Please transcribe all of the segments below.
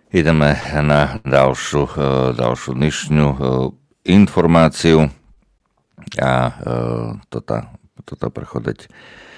Ideme na ďalšiu dnešnú informáciu a toto prechodeť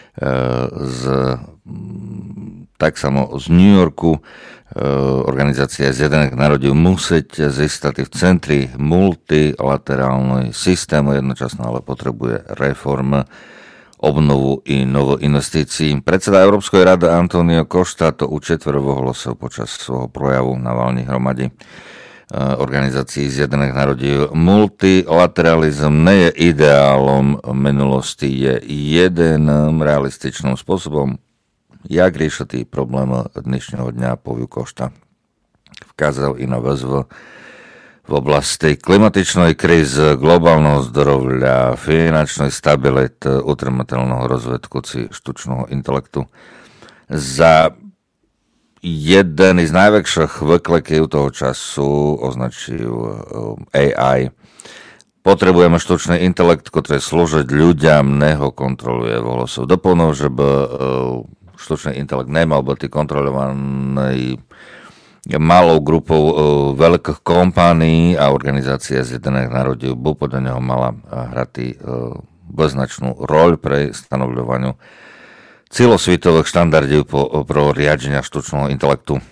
tak samo z New Yorku. Organizácia Zjednotených národov musieť získať v centri multilaterálnej systému jednočasno, ale potrebuje reform, obnovu i novo investícií. Predseda Európskej rady Antonio Costa to u četvrtého hlasov počas svojho projavu na valnej hromade organizácií Zjednotených národov. Multilateralizm nie je ideálom minulosti, je jediným realističným spôsobom, jak riešiť problém dnešného dňa, povie Costa. Vkázal i na výzvu v oblasti klimatičnej krízy, globálneho zdravia, finančnej stability, utrmateľného rozvedku či štučného intelektu. Za jeden z najväčších vyklekov toho času označil AI. Potrebujeme štučný intelekt, ktorý slúžiť ľuďom, neho kontroluje volosov. Doplnil, že by štučný intelekt nemal byť kontrolovaný malou grupou veľkých kompánií a organizácia Zjednotených národov by podľa neho mala hrať beznačnú roľ pre stanovľovaniu celosvetových štandardov pro riadenia štučného intelektu.